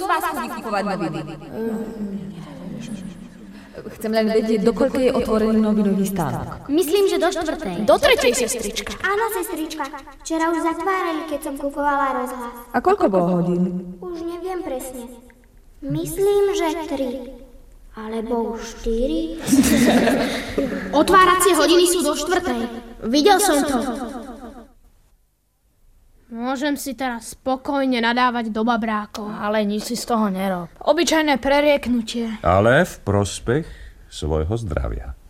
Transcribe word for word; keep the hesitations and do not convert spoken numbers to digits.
z vás chodí kupovať noviny? Chcem len vedieť, dokoľko je otvorený novinový stánok. Myslím, že do štvrtej. Do tretej, sestrička. Áno, sestrička. Včera už zatvárali, keď som kupovala rozhlas. A koľko bolo hodín? Už neviem presne. Myslím, že tri. Alebo štyri. Otváracie hodiny sú do štvrtej. Videl som to. Môžem si teraz spokojne nadávať do babrákov. Ale nič si z toho nerob. Obyčajné prerieknutie. Ale v prospech svojho zdravia.